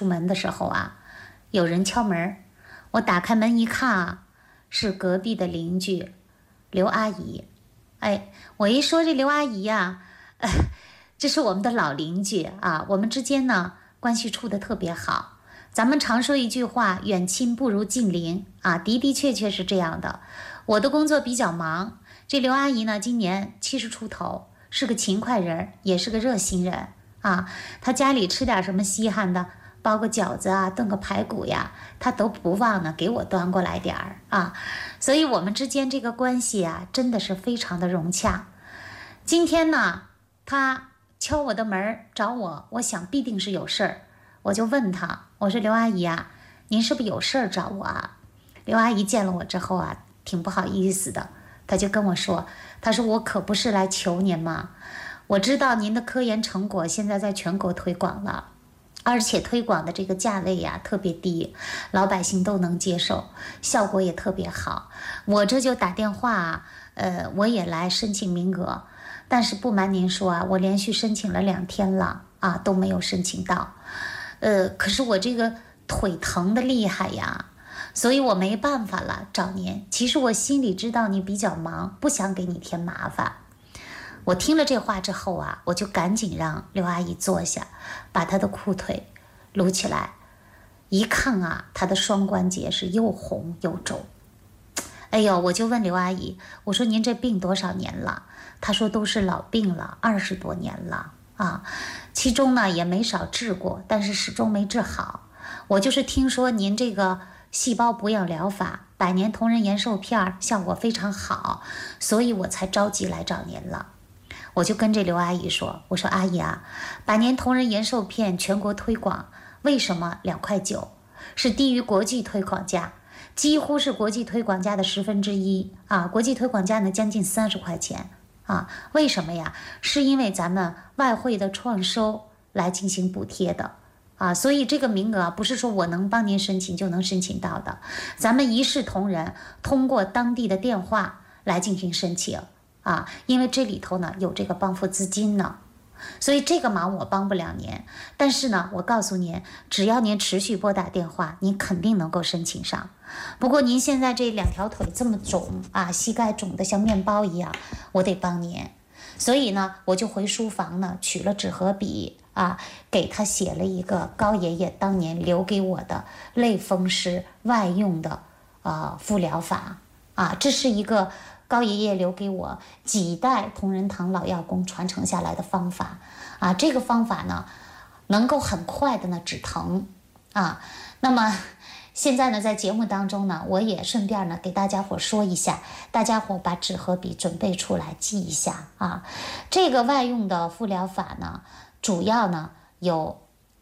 出门的时候啊，有人敲门，我打开门一看啊，是隔壁的邻居刘阿姨。哎，我一说这刘阿姨呀，这是我们的老邻居啊，我们之间呢关系处得特别好。咱们常说一句话，远亲不如近邻啊，的的确确是这样的。我的工作比较忙，这刘阿姨呢今年70出头，是个勤快人，也是个热心人啊。她家里吃点什么稀罕的，包个饺子啊，炖个排骨呀，她都不忘呢给我端过来点儿啊。所以我们之间这个关系啊，真的是非常的融洽。今天呢，她敲我的门找我，我想必定是有事儿，我就问她，我说刘阿姨啊，您是不是有事儿找我啊？刘阿姨见了我之后啊，挺不好意思的，她就跟我说，她说我可不是来求您嘛，我知道您的科研成果现在在全国推广了，而且推广的这个价位呀特别低，老百姓都能接受，效果也特别好。我这就打电话我也来申请名额，但是不瞒您说啊，我连续申请了2天了啊，都没有申请到。可是我这个腿疼的厉害呀，所以我没办法了找您。其实我心里知道你比较忙，不想给你添麻烦。我听了这话之后啊，我就赶紧让刘阿姨坐下，把她的裤腿撸起来，一看啊，她的双关节是又红又肿。哎呦，我就问刘阿姨，我说您这病多少年了？她说都是老病了，20多年了啊，其中呢也没少治过，但是始终没治好。我就是听说您这个细胞补养疗法百年同仁延寿片效果非常好，所以我才着急来找您了。我就跟这刘阿姨说，我说阿姨啊，百年同仁延寿片全国推广，为什么2.9块，是低于国际推广价，几乎是国际推广价的1/10啊，国际推广价呢将近30块钱啊，为什么呀？是因为咱们外汇的创收来进行补贴的啊，所以这个名额不是说我能帮您申请就能申请到的，咱们一视同仁，通过当地的电话来进行申请啊，因为这里头呢有这个帮扶资金呢，所以这个忙我帮不了您，但是呢，我告诉您，只要您持续拨打电话，您肯定能够申请上。不过您现在这2条腿这么肿啊，膝盖肿得像面包一样，我得帮您。所以呢，我就回书房呢，取了纸和笔啊，给他写了一个高爷爷当年留给我的类风湿外用的敷疗法啊，这是一个高爷爷留给我几代同仁堂老药工传承下来的方法啊，这个方法呢，能够很快的呢止疼啊。那么现在呢，在节目当中呢，我也顺便呢给大家伙说一下，大家伙把纸和笔准备出来记一下啊。这个外用的敷疗法呢，主要呢有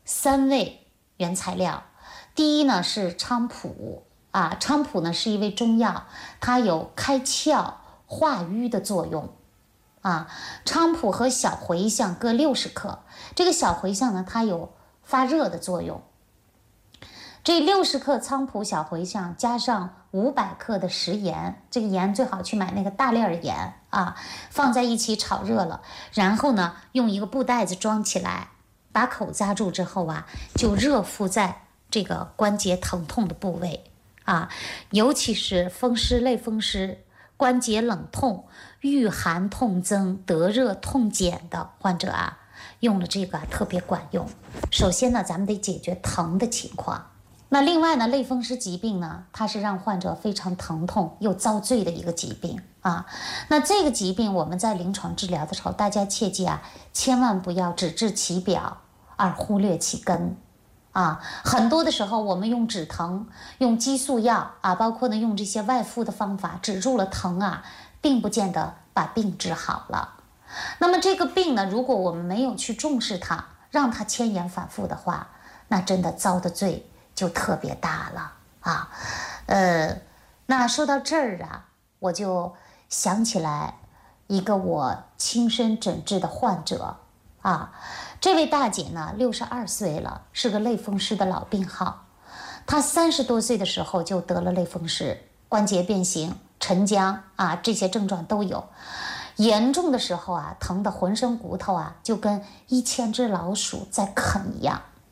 3味原材料。第一呢是菖蒲啊，菖蒲呢是一味中药，它有开窍化瘀的作用啊。菖蒲和小茴香各60克，这个小茴香呢，它有发热的作用。这60克菖蒲、小茴香加上500克的食盐，这个盐最好去买那个大粒儿盐啊，放在一起炒热了，然后呢用一个布袋子装起来，把口扎住之后啊，就热敷在这个关节疼痛的部位啊，尤其是风湿类风湿、关节冷痛、遇寒痛增、得热痛减的患者啊，用了这个特别管用。首先呢，咱们得解决疼的情况。那另外呢，类风湿疾病呢，它是让患者非常疼痛又遭罪的一个疾病啊。那这个疾病我们在临床治疗的时候，大家切记啊，千万不要只治其表而忽略其根啊。很多的时候我们用止疼、用激素药啊，包括呢用这些外敷的方法止住了疼啊，并不见得把病治好了。那么这个病呢，如果我们没有去重视它，让它牵延反复的话，那真的遭的罪就特别大了啊。那说到这儿啊，我就想起来一个我亲身诊治的患者啊。这位大姐呢，62岁了，是个类风湿的老病号。她30多岁的时候就得了类风湿，关节变形、沉僵啊，这些症状都有。严重的时候啊，疼得浑身骨头啊就跟1000只老鼠在啃一样。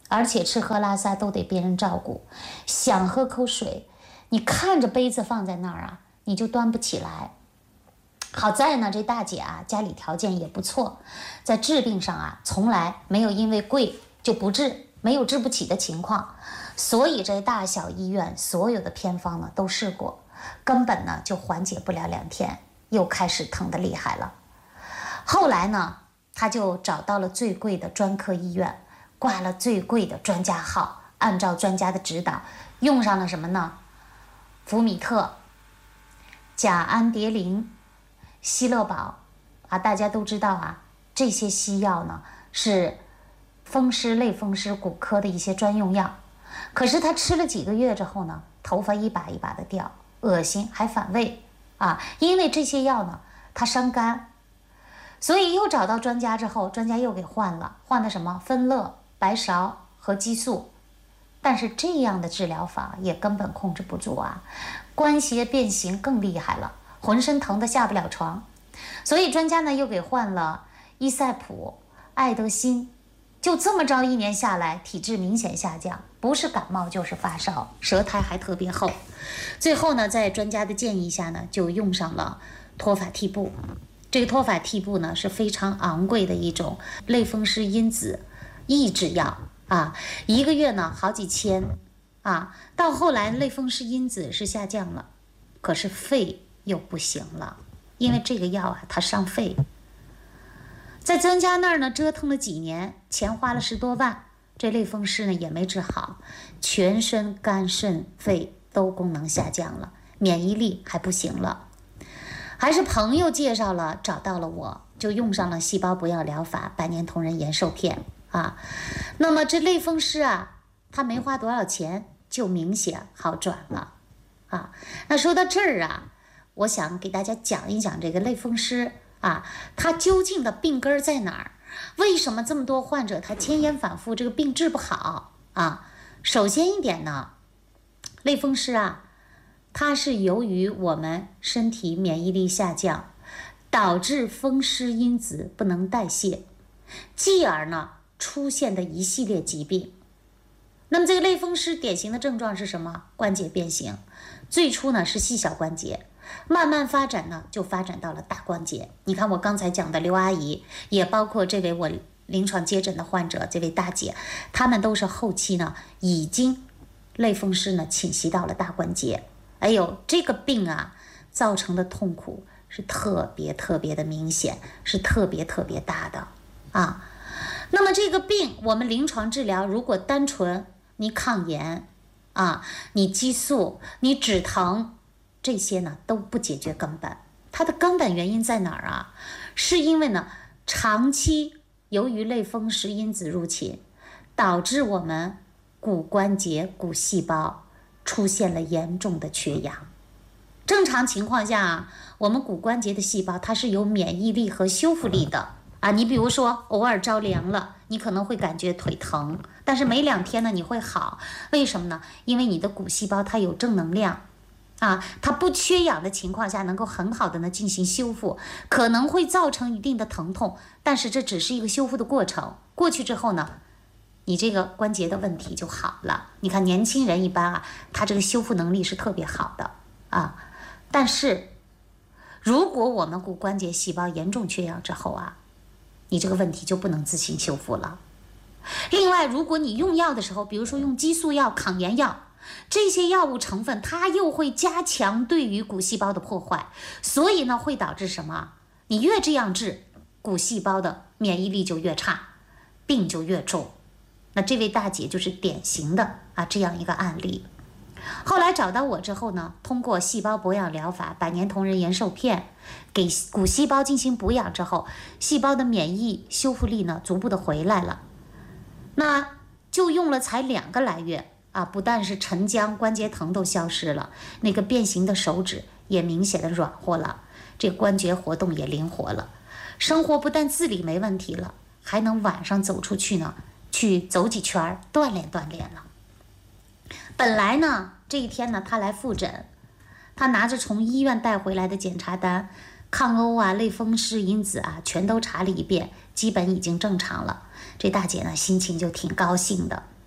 而且吃喝拉撒都得别人照顾，想喝口水，你看着杯子放在那儿啊，你就端不起来。好在呢，这大姐啊家里条件也不错，在治病上啊从来没有因为贵就不治，没有治不起的情况，所以这大小医院所有的偏方呢都试过，根本呢就缓解不了2天，又开始疼得厉害了。后来呢，她就找到了最贵的专科医院，挂了最贵的专家号，按照专家的指导用上了什么呢？福米特、甲氨蝶呤、希乐宝啊，大家都知道啊，这些西药呢是风湿、类风湿、骨科的一些专用药。可是他吃了几个月之后呢，头发一把一把的掉，恶心还反胃啊，因为这些药呢它伤肝，所以又找到专家之后，专家又给换了，换的什么芬乐、白芍和激素。但是这样的治疗法也根本控制不住啊，关节变形更厉害了，浑身疼得下不了床。所以专家呢又给换了伊塞普、爱德欣，就这么着1年下来，体质明显下降，不是感冒就是发烧，舌苔还特别厚。最后呢，在专家的建议下呢，就用上了托法替布。这个托法替布呢是非常昂贵的一种类风湿因子抑制药啊，1个月呢好几千啊。到后来类风湿因子是下降了，可是肺又不行了，因为这个药啊它伤肺。在专家那儿呢折腾了几年，钱花了10多万，这类风湿呢也没治好，全身肝肾肺都功能下降了，免疫力还不行了。还是朋友介绍了，找到了我，就用上了细胞不要疗法百年同仁延寿片啊。那么这类风湿啊，它没花多少钱就明显好转了啊。那说到这儿啊，我想给大家讲一讲这个类风湿啊，它究竟的病根在哪儿？为什么这么多患者他千言反复，这个病治不好啊？首先一点呢，类风湿啊，它是由于我们身体免疫力下降，导致风湿因子不能代谢，继而呢出现的一系列疾病。那么这个类风湿典型的症状是什么？关节变形，最初呢是细小关节，慢慢发展呢就发展到了大关节。你看我刚才讲的刘阿姨，也包括这位我临床接诊的患者，这位大姐，他们都是后期呢已经类风湿呢侵袭到了大关节。哎呦，这个病啊造成的痛苦是特别特别的明显，是特别特别大的啊。那么这个病我们临床治疗，如果单纯你抗炎啊，你激素，你止疼，这些呢都不解决根本。它的根本原因在哪儿啊？是因为呢长期由于类风湿因子入侵，导致我们骨关节、骨细胞出现了严重的缺氧。正常情况下啊，我们骨关节的细胞它是有免疫力和修复力的啊。你比如说偶尔着凉了，你可能会感觉腿疼，但是没2天呢你会好。为什么呢？因为你的骨细胞它有正能量啊，它不缺氧的情况下能够很好的呢进行修复，可能会造成一定的疼痛，但是这只是一个修复的过程，过去之后呢，你这个关节的问题就好了。你看年轻人一般啊，他这个修复能力是特别好的啊。但是如果我们骨关节细胞严重缺氧之后啊，你这个问题就不能自行修复了。另外，如果你用药的时候，比如说用激素药、抗炎药，这些药物成分它又会加强对于骨细胞的破坏，所以呢会导致什么？你越这样治，骨细胞的免疫力就越差，病就越重。那这位大姐就是典型的啊这样一个案例。后来找到我之后呢，通过细胞补养疗法百年同仁延寿片给骨细胞进行补养之后，细胞的免疫修复力呢逐步的回来了。那就用了才2个来月啊，不但是沉僵、关节疼都消失了，那个变形的手指也明显的软和了，这关节活动也灵活了，生活不但自理没问题了，还能晚上走出去呢，去走几圈锻炼锻炼了。本来呢这一天呢他来复诊，他拿着从医院带回来的检查单，抗欧啊、类风湿因子啊全都查了一遍，基本已经正常了。这大姐呢心情就挺高兴的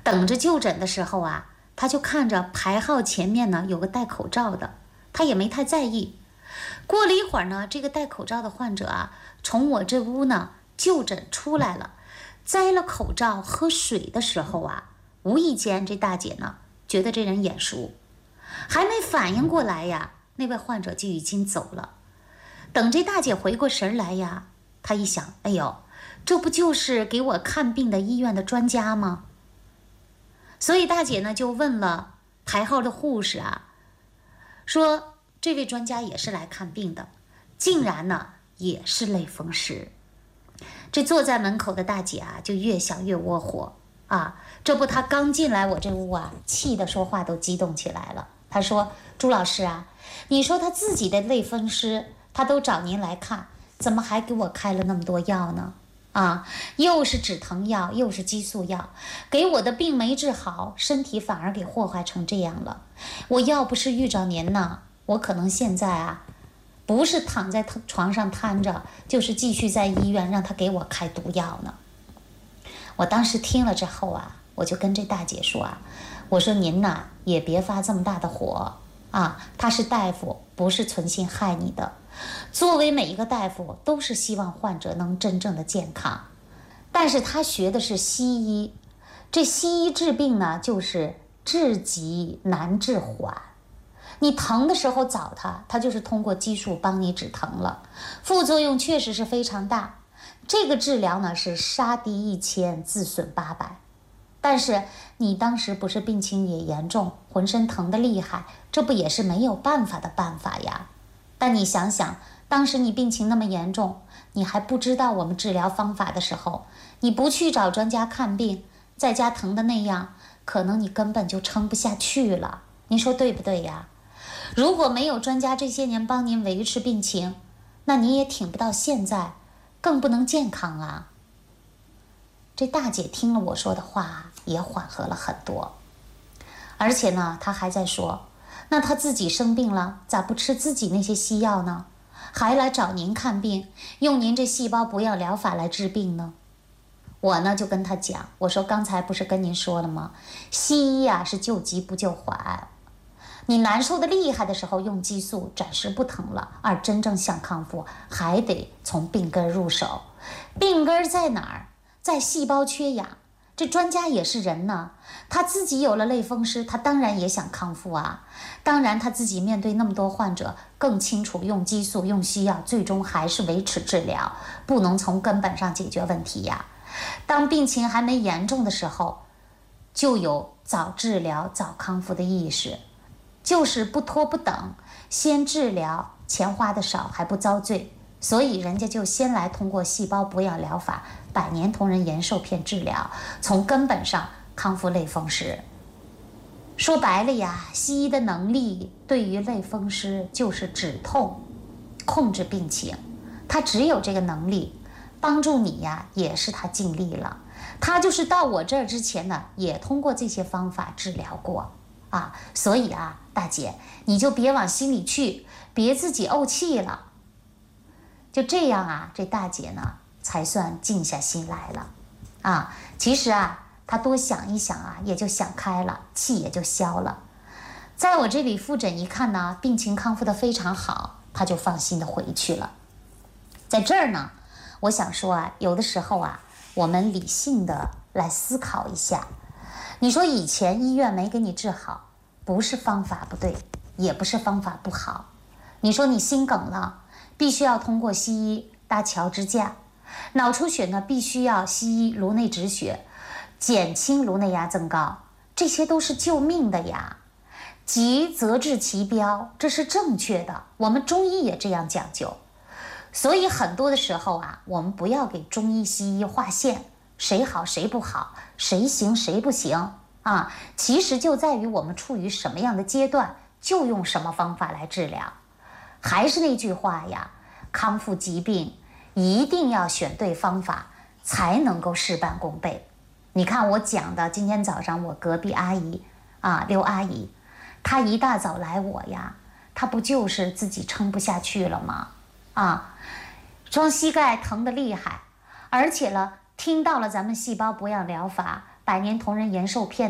等着就诊的时候啊，他就看着排号前面呢有个戴口罩的，他也没太在意。过了一会儿呢，这个戴口罩的患者啊，从我这屋呢就诊出来了，摘了口罩喝水的时候啊，无意间这大姐呢觉得这人眼熟，还没反应过来呀，那位患者就已经走了。等这大姐回过神来呀，她一想，哎呦，这不就是给我看病的医院的专家吗？所以大姐呢就问了排号的护士啊，说这位专家也是来看病的，竟然呢也是类风湿。这坐在门口的大姐啊就越想越窝火啊，这不她刚进来我这屋啊，气得说话都激动起来了。她说，朱老师啊，你说她自己的类风湿她都找您来看，怎么还给我开了那么多药呢？啊，又是止疼药，又是激素药，给我的病没治好，身体反而给祸害成这样了。我要不是遇着您呢，我可能现在啊，不是躺在床上瘫着，就是继续在医院让他给我开毒药呢。我当时听了之后啊，我就跟这大姐说啊，我说您呐也别发这么大的火啊，他是大夫，不是存心害你的。作为每一个大夫都是希望患者能真正的健康，但是他学的是西医，这西医治病呢就是治急难治缓。你疼的时候找他就是通过激素帮你止疼了，副作用确实是非常大。这个治疗呢是杀敌1000自损800，但是你当时不是病情也严重，浑身疼得厉害，这不也是没有办法的办法呀。但你想想，当时你病情那么严重，你还不知道我们治疗方法的时候，你不去找专家看病，在家疼的那样，可能你根本就撑不下去了。您说对不对呀？如果没有专家这些年帮您维持病情，那你也挺不到现在，更不能健康啊。这大姐听了我说的话，也缓和了很多。而且呢，她还在说，那她自己生病了，咋不吃自己那些西药呢？还来找您看病，用您这细胞补养疗法来治病呢？我呢就跟她讲，我说刚才不是跟您说了吗？西医啊是救急不救缓。你难受的厉害的时候用激素暂时不疼了，而真正想康复还得从病根入手。病根在哪儿？在细胞缺氧。这专家也是人呢，他自己有了类风湿，他当然也想康复啊。当然他自己面对那么多患者，更清楚用激素用西药最终还是维持治疗，不能从根本上解决问题呀。当病情还没严重的时候，就有早治疗早康复的意识，就是不拖不等，先治疗，钱花的少还不遭罪，所以人家就先来通过细胞补养疗法100年同仁延寿片治疗，从根本上康复类风湿。说白了呀，西医的能力对于类风湿就是止痛，控制病情，他只有这个能力，帮助你呀也是他尽力了。他就是到我这儿之前呢，也通过这些方法治疗过啊，所以啊，大姐你就别往心里去，别自己怄气了。就这样啊，这大姐呢才算静下心来了啊。其实啊，她多想一想啊，也就想开了，气也就消了。在我这里复诊一看呢，病情康复得非常好，她就放心的回去了。在这儿呢，我想说啊，有的时候啊，我们理性的来思考一下。你说以前医院没给你治好，不是方法不对，也不是方法不好。你说你心梗了，必须要通过西医搭桥支架；脑出血呢，必须要西医颅内止血，减轻颅内压增高，这些都是救命的呀。急则治其标，这是正确的，我们中医也这样讲究。所以很多的时候啊，我们不要给中医西医划线，谁好谁不好，谁行谁不行啊。其实就在于我们处于什么样的阶段，就用什么方法来治疗。还是那句话呀，康复疾病一定要选对方法，才能够事半功倍。你看我讲的，今天早上我隔壁阿姨啊，刘阿姨，她一大早来我呀，她不就是自己撑不下去了吗？啊，双膝盖疼得厉害，而且呢，听到了咱们细胞补养疗法， 百年同仁延寿片。